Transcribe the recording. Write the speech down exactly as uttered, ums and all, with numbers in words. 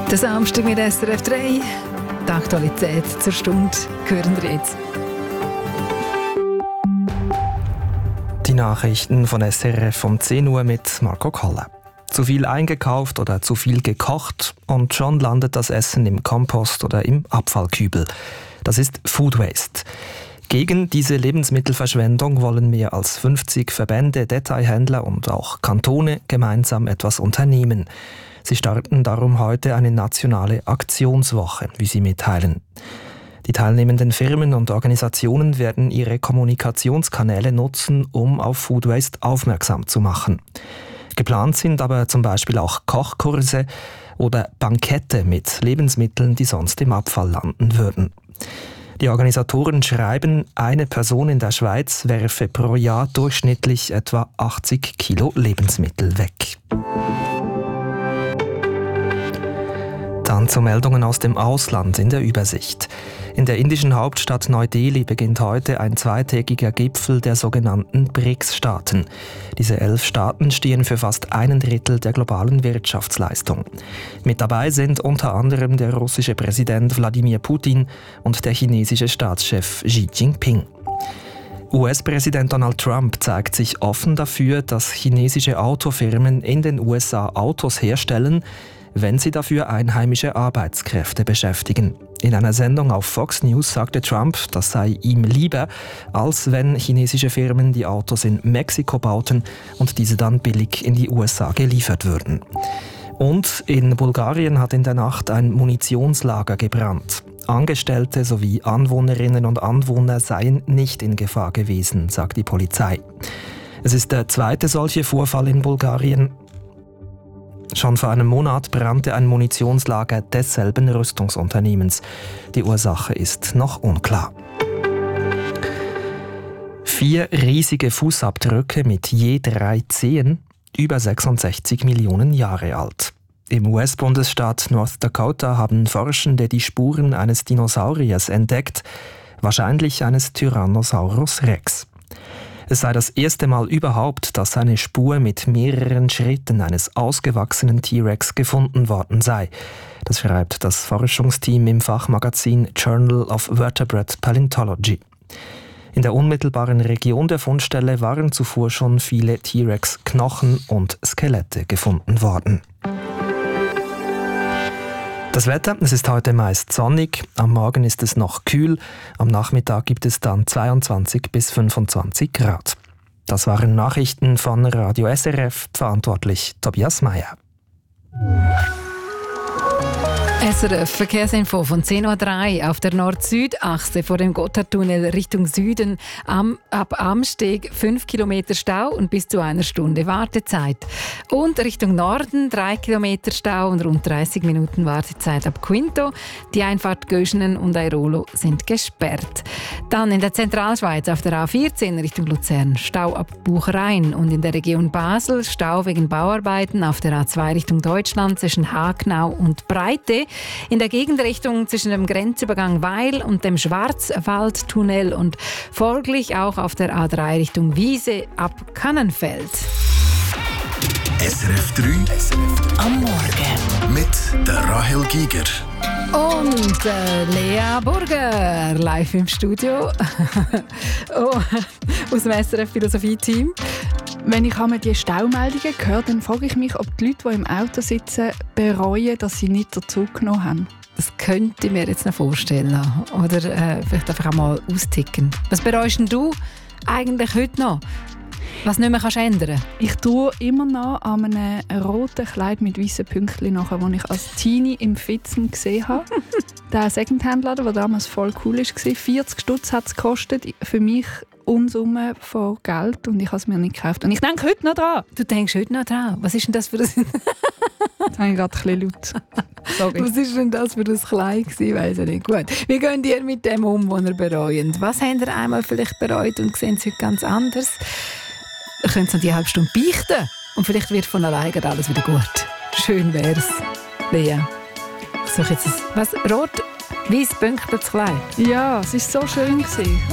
Der Samstag mit S R F drei. Die Aktualität zur Stunde hören wir jetzt. Die Nachrichten von S R F um zehn Uhr mit Marco Koller. Zu viel eingekauft oder zu viel gekocht und schon landet das Essen im Kompost oder im Abfallkübel. Das ist Food Waste. Gegen diese Lebensmittelverschwendung wollen mehr als fünfzig Verbände, Detailhändler und auch Kantone gemeinsam etwas unternehmen. Sie starten darum heute eine nationale Aktionswoche, wie sie mitteilen. Die teilnehmenden Firmen und Organisationen werden ihre Kommunikationskanäle nutzen, um auf Food Waste aufmerksam zu machen. Geplant sind aber zum Beispiel auch Kochkurse oder Bankette mit Lebensmitteln, die sonst im Abfall landen würden. Die Organisatoren schreiben, eine Person in der Schweiz werfe pro Jahr durchschnittlich etwa achtzig Kilo Lebensmittel weg. Dann zu Meldungen aus dem Ausland in der Übersicht. In der indischen Hauptstadt Neu-Delhi beginnt heute ein zweitägiger Gipfel der sogenannten B R I C S-Staaten. Diese elf Staaten stehen für fast ein Drittel der globalen Wirtschaftsleistung. Mit dabei sind unter anderem der russische Präsident Wladimir Putin und der chinesische Staatschef Xi Jinping. U S-Präsident Donald Trump zeigt sich offen dafür, dass chinesische Autofirmen in den U S A Autos herstellen, wenn sie dafür einheimische Arbeitskräfte beschäftigen. In einer Sendung auf Fox News sagte Trump, das sei ihm lieber, als wenn chinesische Firmen die Autos in Mexiko bauten und diese dann billig in die U S A geliefert würden. Und in Bulgarien hat in der Nacht ein Munitionslager gebrannt. Angestellte sowie Anwohnerinnen und Anwohner seien nicht in Gefahr gewesen, sagt die Polizei. Es ist der zweite solche Vorfall in Bulgarien. Schon vor einem Monat brannte ein Munitionslager desselben Rüstungsunternehmens. Die Ursache ist noch unklar. Vier riesige Fußabdrücke mit je drei Zehen, über sechsundsechzig Millionen Jahre alt. Im U S-Bundesstaat North Dakota haben Forschende die Spuren eines Dinosauriers entdeckt, wahrscheinlich eines Tyrannosaurus Rex. Es sei das erste Mal überhaupt, dass eine Spur mit mehreren Schritten eines ausgewachsenen T-Rex gefunden worden sei. Das schreibt das Forschungsteam im Fachmagazin Journal of Vertebrate Paleontology. In der unmittelbaren Region der Fundstelle waren zuvor schon viele T-Rex-Knochen und Skelette gefunden worden. Das Wetter, es ist heute meist sonnig, am Morgen ist es noch kühl, am Nachmittag gibt es dann zweiundzwanzig bis fünfundzwanzig Grad. Das waren Nachrichten von Radio S R F, verantwortlich Tobias Meyer. S R F Verkehrsinfo von zehn Uhr drei auf der Nord-Süd-Achse vor dem Gotthardtunnel Richtung Süden am, ab Amsteg fünf Kilometer Stau und bis zu einer Stunde Wartezeit. Und Richtung Norden drei Kilometer Stau und rund dreißig Minuten Wartezeit ab Quinto. Die Einfahrt Göschenen und Airolo sind gesperrt. Dann in der Zentralschweiz auf der A vierzehn Richtung Luzern Stau ab Buchrein und in der Region Basel Stau wegen Bauarbeiten auf der A zwei Richtung Deutschland zwischen Hagnau und Breite. In der Gegenrichtung zwischen dem Grenzübergang Weil und dem Schwarzwaldtunnel und folglich auch auf der A drei Richtung Wiese ab Kannenfeld. S R F drei S R F drei am Morgen mit der Rahel Giger. Und äh, Lea Burger, live im Studio oh, aus dem S R F Philosophie-Team. Wenn ich einmal die Staumeldungen höre, dann frage ich mich, ob die Leute, die im Auto sitzen, bereuen, dass sie nicht den Zug genommen haben. Das könnte ich mir jetzt noch vorstellen. Oder äh, vielleicht einfach auch mal austicken. Was bereust denn du eigentlich heute noch? Was nicht mehr kannst ändern? Ich tue immer noch an einem roten Kleid mit weißen Pünktchen nachher, das ich als Teenie im Fitzen gesehen habe. Der Secondhand-Laden, der damals voll cool war, vierzig Stutz hat es gekostet. Für mich Unsumme von Geld und ich habe es mir nicht gekauft. Und ich denke heute noch dran. Du denkst heute noch dran? Was ist denn das für ein... Das habe ich gerade ein bisschen laut. Sorry. Was ist denn das für ein Kleid gewesen? Weiss ich nicht. Gut. Wie geht ihr mit dem um, was ihr bereut? Was habt ihr einmal vielleicht bereut und sehen es heute ganz anders? Ihr könnt es noch die halbe Stunde beichten und vielleicht wird von alleine alles wieder gut. Schön wär's. Lea, ich suche jetzt ein... Was? Rot? Weiss Pünktchen Kleid? Ja, es war so schön.